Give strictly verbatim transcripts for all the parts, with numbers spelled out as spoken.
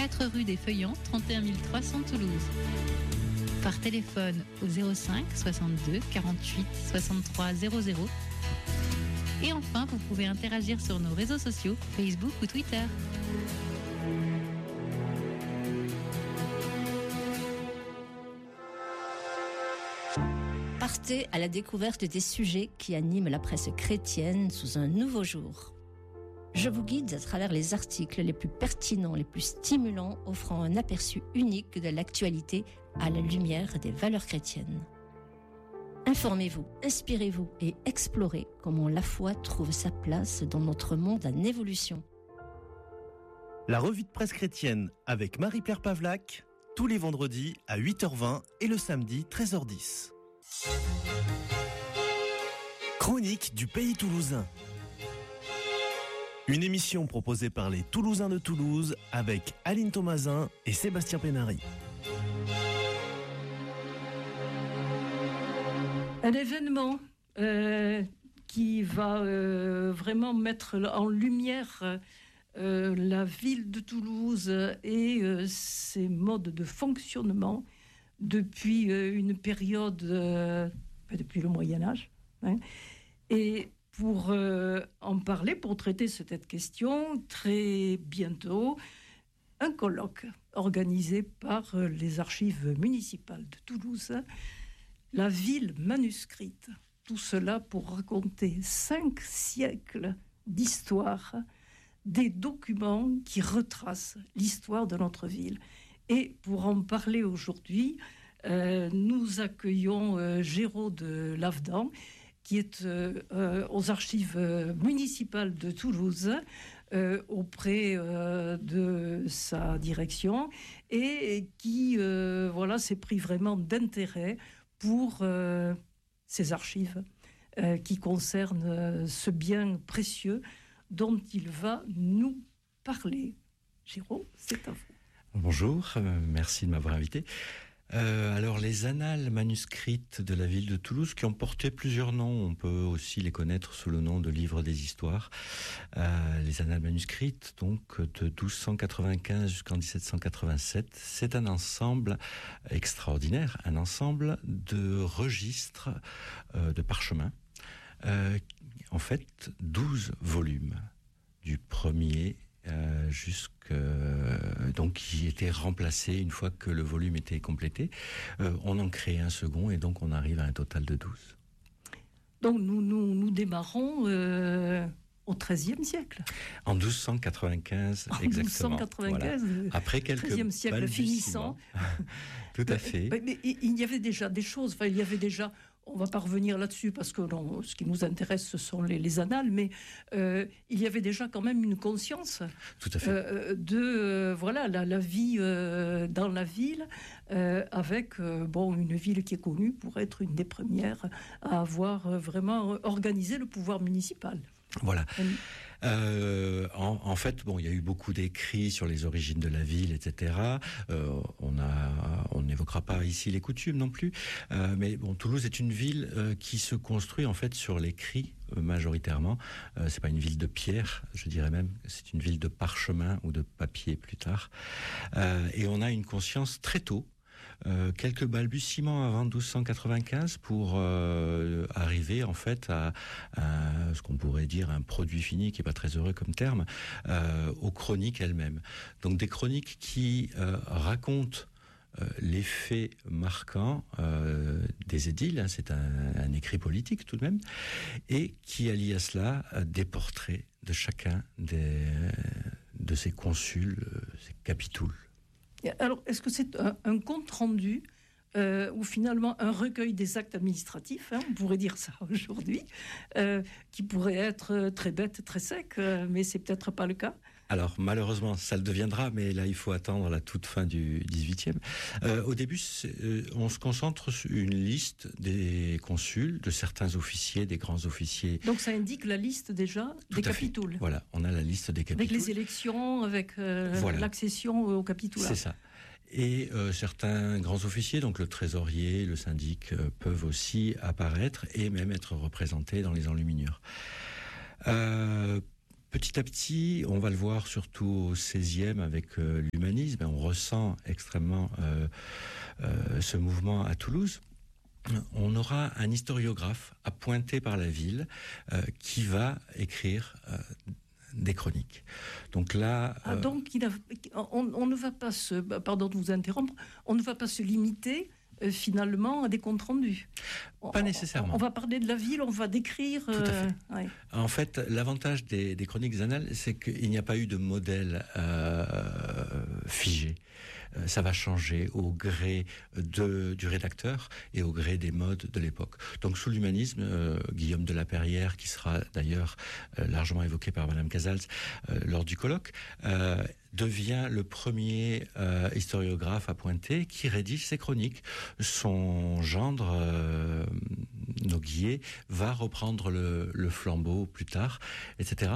quatre rue des Feuillants, trente et un mille trois cents Toulouse. Par téléphone au zéro cinq soixante-deux quarante-huit soixante-trois zéro zéro. Et enfin, vous pouvez interagir sur nos réseaux sociaux, Facebook ou Twitter. Partez à la découverte des sujets qui animent la presse chrétienne sous un nouveau jour. Je vous guide à travers les articles les plus pertinents, les plus stimulants, offrant un aperçu unique de l'actualité à la lumière des valeurs chrétiennes. Informez-vous, inspirez-vous et explorez comment la foi trouve sa place dans notre monde en évolution. La revue de presse chrétienne avec Marie-Pierre Pavlac, tous les vendredis à huit heures vingt et le samedi treize heures dix. Chronique du pays toulousain. Une émission proposée par les Toulousains de Toulouse avec Aline Thomasin et Sébastien Pénary. Un événement euh, qui va euh, vraiment mettre en lumière euh, la ville de Toulouse et euh, ses modes de fonctionnement depuis euh, une période, euh, depuis le Moyen-Âge. Hein. Et pour euh, en parler, pour traiter cette question, très bientôt, un colloque organisé par euh, les archives municipales de Toulouse, la ville manuscrite. Tout cela pour raconter cinq siècles d'histoire, des documents qui retracent l'histoire de notre ville. Et pour en parler aujourd'hui, euh, nous accueillons euh, Géraud de Lavedan, qui est euh, euh, aux archives municipales de Toulouse, euh, auprès euh, de sa direction, et qui euh, voilà, s'est pris vraiment d'intérêt pour euh, ces archives euh, qui concernent euh, ce bien précieux dont il va nous parler. Géraud, c'est à vous. Bonjour, euh, merci de m'avoir invité. Euh, alors, les annales manuscrites de la ville de Toulouse, qui ont porté plusieurs noms, on peut aussi les connaître sous le nom de livres des histoires. Euh, les annales manuscrites, donc, de douze cent quatre-vingt-quinze jusqu'en dix-sept cent quatre-vingt-sept, c'est un ensemble extraordinaire, un ensemble de registres euh, de parchemins. Euh, en fait, douze volumes, du premier Euh, jusque donc qui était remplacé une fois que le volume était complété. Euh, on en crée un second et donc on arrive à un total de douze. Donc nous nous, nous démarrons euh, au treizième siècle. En douze cent quatre-vingt-quinze, en exactement. douze cent quatre-vingt-quinze, voilà. Après quelques treizième siècle finissant. Tout à fait. Mais, mais, mais il y avait déjà des choses. Enfin, il y avait déjà. On ne va pas revenir là-dessus parce que non, ce qui nous intéresse, ce sont les, les annales, mais euh, il y avait déjà quand même une conscience Tout à fait. Euh, de euh, voilà, la, la vie euh, dans la ville, euh, avec euh, bon, une ville qui est connue pour être une des premières à avoir euh, vraiment organisé le pouvoir municipal. Voilà. Euh, en, en fait, bon, il y a eu beaucoup d'écrits sur les origines de la ville, et cetera. Euh, on a, on n'évoquera pas ici les coutumes non plus. Euh, mais bon, Toulouse est une ville euh, qui se construit en fait sur l'écrit euh, majoritairement. Euh, c'est pas une ville de pierre, je dirais même. C'est une ville de parchemin ou de papier plus tard. Euh, et on a une conscience très tôt. Euh, quelques balbutiements avant douze cent quatre-vingt-quinze pour euh, arriver en fait à, à ce qu'on pourrait dire un produit fini qui est pas très heureux comme terme, euh, aux chroniques elles-mêmes. Donc des chroniques qui euh, racontent euh, les faits marquants euh, des édiles, hein, c'est un, un écrit politique tout de même, et qui allie à cela euh, des portraits de chacun des, de ces consuls, euh, ces capitouls. Alors, est-ce que c'est un, un compte-rendu euh, ou finalement un recueil des actes administratifs, hein, on pourrait dire ça aujourd'hui, euh, qui pourrait être très bête, très sec, euh, mais c'est peut-être pas le cas? Alors, malheureusement, ça le deviendra, mais là, il faut attendre la toute fin du dix-huitième. Euh, au début, euh, on se concentre sur une liste des consuls, de certains officiers, des grands officiers. Donc, ça indique la liste déjà Tout des fait. capitouls. Voilà, on a la liste des capitouls. Avec les élections, avec euh, voilà. l'accession au capitoulat. C'est ça. Et euh, certains grands officiers, donc le trésorier, le syndic, euh, peuvent aussi apparaître et même être représentés dans les enluminures. Euh, petit à petit, on va le voir surtout au seizième avec euh, l'humanisme, on ressent extrêmement euh, euh, ce mouvement à Toulouse. On aura un historiographe appointé par la ville euh, qui va écrire euh, des chroniques. Donc là, ah, euh, donc il a, on, on ne va pas se, pardon de vous interrompre, on ne va pas se limiter euh, finalement à des comptes rendus. Pas nécessairement. On, on va parler de la ville, on va décrire. Tout à fait. Euh, ouais. En fait, l'avantage des, des chroniques annales, c'est qu'il n'y a pas eu de modèle euh, figé. Euh, ça va changer au gré de, du rédacteur et au gré des modes de l'époque. Donc, sous l'humanisme, euh, Guillaume de la Perrière, qui sera d'ailleurs euh, largement évoqué par Madame Casals euh, lors du colloque, euh, devient le premier euh, historiographe appointé qui rédige ses chroniques. Son gendre, euh, Noguier, va reprendre le, le flambeau plus tard, et cetera.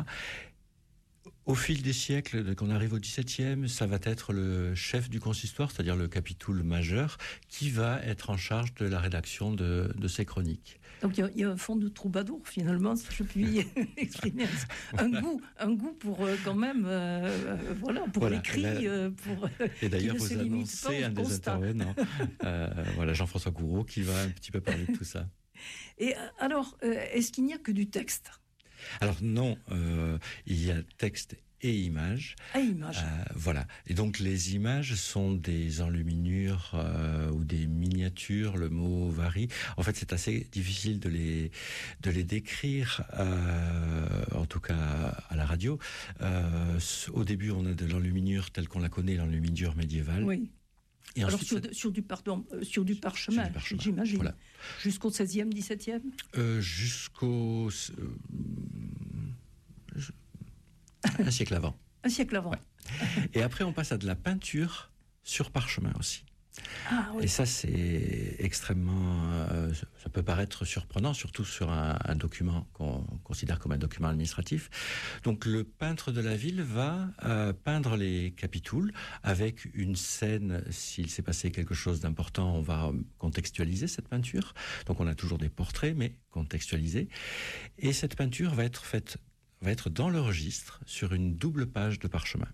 Au fil des siècles, quand on arrive au dix-septième, ça va être le chef du consistoire, c'est-à-dire le capitoul majeur, qui va être en charge de la rédaction de, de ces chroniques. Donc il y, y a un fond de troubadour finalement, si je puis exprimer un goût, un goût pour euh, quand même, euh, euh, voilà, pour voilà, l'écrit, là, euh, pour. Et d'ailleurs, vous annoncez un des intervenants, euh, voilà, Jean-François Gouraud, qui va un petit peu parler de tout ça. Et alors, euh, est-ce qu'il n'y a que du texte ? Alors non, euh, il y a texte et images. Et images. Euh, voilà. Et donc les images sont des enluminures euh, ou des miniatures, le mot varie. En fait, c'est assez difficile de les, de les décrire, euh, en tout cas à la radio. Euh, au début, on a de l'enluminure telle qu'on la connaît, l'enluminure médiévale. Oui. Et Alors ensuite, sur, de, sur, du, pardon, euh, sur du parchemin, sur du parchemin. J'imagine. Voilà. Jusqu'au seizième, dix-septième euh, Jusqu'au... Euh, je, un siècle avant. Un siècle avant. Ouais. Et après, on passe à de la peinture sur parchemin aussi. Ah, oui. Et ça, c'est extrêmement... Euh, ça peut paraître surprenant, surtout sur un, un document qu'on considère comme un document administratif. Donc, le peintre de la ville va euh, peindre les capitouls avec une scène. S'il s'est passé quelque chose d'important, on va contextualiser cette peinture. Donc, on a toujours des portraits, mais contextualisés. Et cette peinture va être faite, va être dans le registre sur une double page de parchemin.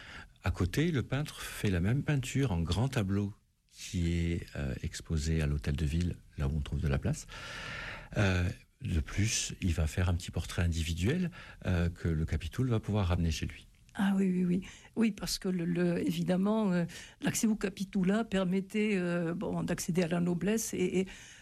À côté, le peintre fait la même peinture en grand tableau qui est euh, exposé à l'hôtel de ville, là où on trouve de la place. Euh, de plus, il va faire un petit portrait individuel euh, que le capitoul va pouvoir ramener chez lui. Ah oui, oui, oui. Oui, parce que, le, le, évidemment, euh, l'accès au capitoula permettait euh, bon, d'accéder à la noblesse et... et...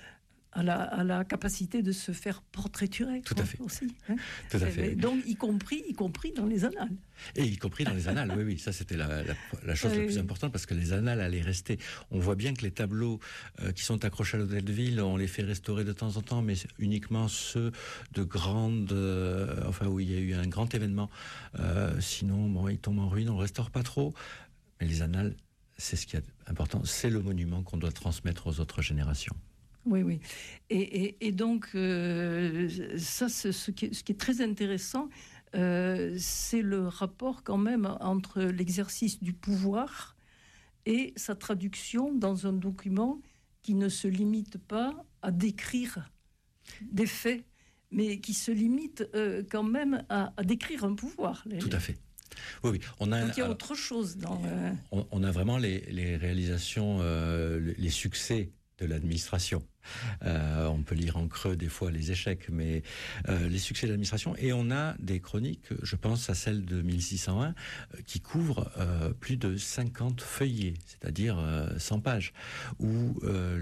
À la, à la capacité de se faire portraiturer. Tout à fait. Aussi, hein. Tout à fait. Donc, y compris, y compris dans les annales. Et y compris dans les annales, oui, oui. Ça, c'était la, la, la chose oui, la plus oui. importante parce que les annales allaient rester. On voit bien que les tableaux euh, qui sont accrochés à l'hôtel de ville, on les fait restaurer de temps en temps, mais uniquement ceux de grandes... Euh, enfin, où il y a eu un grand événement. Euh, sinon, bon, ils tombent en ruine, on ne restaure pas trop. Mais les annales, c'est ce qui est important. C'est le monument qu'on doit transmettre aux autres générations. Oui, oui. Et, et, et donc, euh, ça, c'est ce, qui est, ce qui est très intéressant, euh, c'est le rapport quand même entre l'exercice du pouvoir et sa traduction dans un document qui ne se limite pas à décrire des faits, mais qui se limite euh, quand même à, à décrire un pouvoir. Tout à fait. Oui, oui. On a, donc il y a alors, autre chose dans... Euh... On, on a vraiment les, les réalisations, euh, les succès de l'administration. Euh, on peut lire en creux des fois les échecs, mais euh, les succès de l'administration. Et on a des chroniques, je pense à celle de mille six cent un, euh, qui couvre euh, plus de cinquante feuillets, c'est-à-dire euh, cent pages, où euh,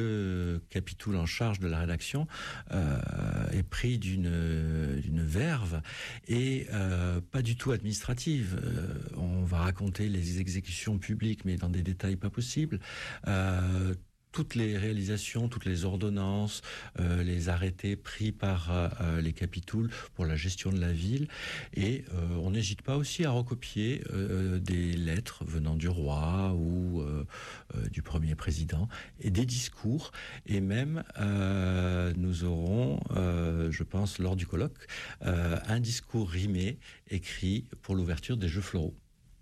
le capitoul en charge de la rédaction euh, est pris d'une d'une verve et euh, pas du tout administrative. Euh, on va raconter les exécutions publiques, mais dans des détails pas possibles. Euh, toutes les réalisations, toutes les ordonnances, euh, les arrêtés pris par euh, les capitouls pour la gestion de la ville. Et euh, on n'hésite pas aussi à recopier euh, des lettres venant du roi ou euh, euh, du premier président et des discours. Et même, euh, nous aurons, euh, je pense, lors du colloque, euh, un discours rimé écrit pour l'ouverture des Jeux Floraux.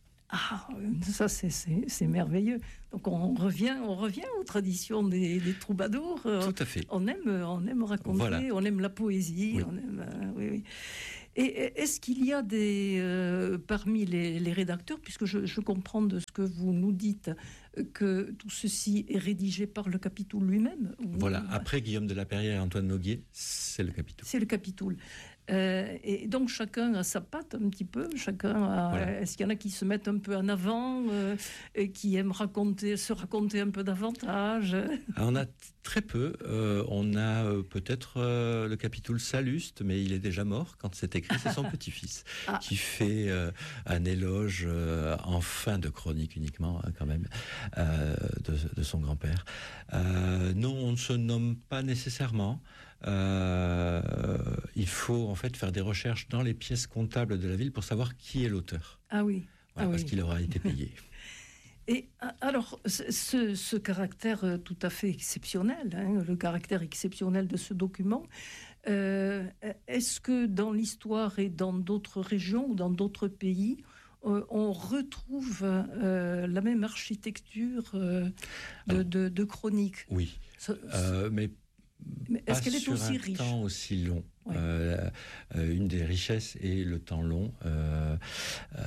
Ah, ça c'est, c'est, c'est merveilleux. Donc on revient, on revient aux traditions des, des troubadours. Tout à fait. On aime, on aime raconter, voilà. On aime la poésie. Oui. On aime, euh, oui, oui. Et est-ce qu'il y a des, euh, parmi les, les rédacteurs, puisque je, je comprends de ce que vous nous dites, que tout ceci est rédigé par le Capitoul lui-même? Voilà, après Guillaume de la Perrière et Antoine Noguier, c'est le Capitoul. C'est le Capitoul. Euh, et donc chacun a sa patte un petit peu, chacun a, voilà. Est-ce qu'il y en a qui se mettent un peu en avant, euh, et qui aiment raconter, se raconter un peu davantage? On a très peu, euh, on a euh, peut-être euh, le Capitoul Salluste, mais il est déjà mort quand c'est écrit, c'est son petit-fils ah. qui fait euh, un éloge euh, en fin de chronique uniquement, hein, quand même, euh, de, de son grand-père. Euh, non, on ne se nomme pas nécessairement. Euh, il faut en fait faire des recherches dans les pièces comptables de la ville pour savoir qui est l'auteur. Ah oui. Voilà, ah parce oui. qu'il aura été payé. Et alors, ce, ce caractère tout à fait exceptionnel, hein, le caractère exceptionnel de ce document, euh, est-ce que dans l'histoire et dans d'autres régions ou dans d'autres pays, euh, on retrouve euh, la même architecture euh, de, alors, de, de chronique? Oui, ce, euh, mais Mais est-ce qu'elle est sur aussi un riche? temps aussi long. Ouais. Euh, euh, une des richesses est le temps long. Euh, euh,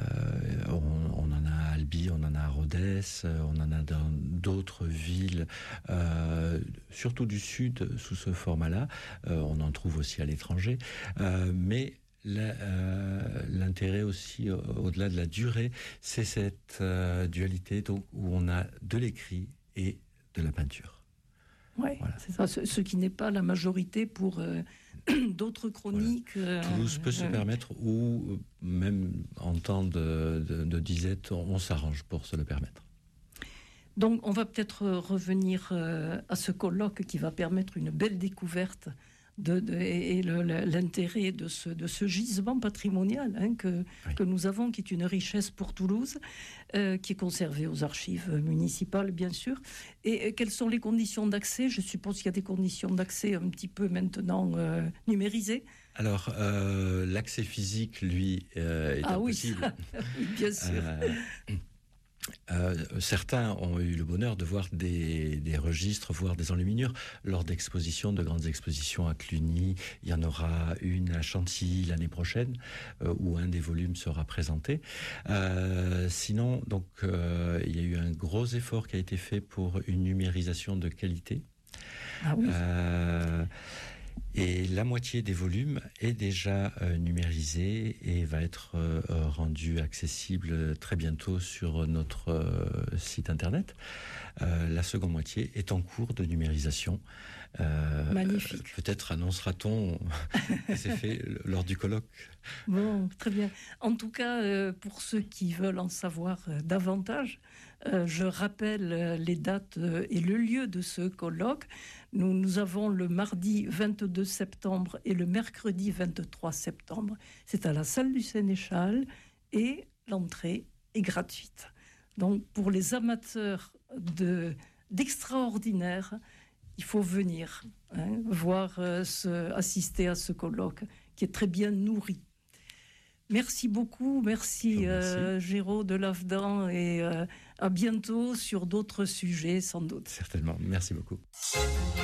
on, on en a à Albi, on en a à Rodez, on en a dans d'autres villes, euh, surtout du sud sous ce format-là. Euh, on en trouve aussi à l'étranger. Euh, mais La, euh, l'intérêt aussi, euh, au-delà de la durée, c'est cette euh, dualité donc, où on a de l'écrit et de la peinture. Oui, voilà. C'est ça, ce, ce qui n'est pas la majorité pour euh, d'autres chroniques. Voilà. Euh, Toulouse peut euh, se permettre, ou même en temps de, de, de disette, on, on s'arrange pour se le permettre. Donc on va peut-être revenir euh, à ce colloque qui va permettre une belle découverte De, de, et le, l'intérêt de ce, de ce gisement patrimonial hein, que, oui. que nous avons, qui est une richesse pour Toulouse, euh, qui est conservé aux archives municipales, bien sûr. Et, et quelles sont les conditions d'accès? Je suppose qu'il y a des conditions d'accès un petit peu maintenant euh, numérisées. Alors, euh, l'accès physique, lui, euh, est ah, impossible. Oui, oui, bien sûr. Euh, Euh, certains ont eu le bonheur de voir des, des registres, voire des enluminures lors d'expositions, de grandes expositions à Cluny. Il y en aura une à Chantilly l'année prochaine, euh, où un des volumes sera présenté. Euh, sinon, donc, euh, il y a eu un gros effort qui a été fait pour une numérisation de qualité. Ah oui. Euh, Et la moitié des volumes est déjà euh, numérisée et va être euh, rendue accessible très bientôt sur notre euh, site internet. Euh, la seconde moitié est en cours de numérisation. Euh, Magnifique. Euh, peut-être annoncera-t-on que c'est fait lors du colloque. Bon, très bien. En tout cas, euh, pour ceux qui veulent en savoir euh, davantage, euh, je rappelle euh, les dates euh, et le lieu de ce colloque. Nous, nous avons le mardi vingt-deux septembre et le mercredi vingt-trois septembre. C'est à la salle du Sénéchal et l'entrée est gratuite. Donc, pour les amateurs de, d'extraordinaire, il faut venir hein, voir, euh, ce, assister à ce colloque qui est très bien nourri. Merci beaucoup, merci euh, Géraud de Lavedan et euh, à bientôt sur d'autres sujets sans doute. Certainement, merci beaucoup.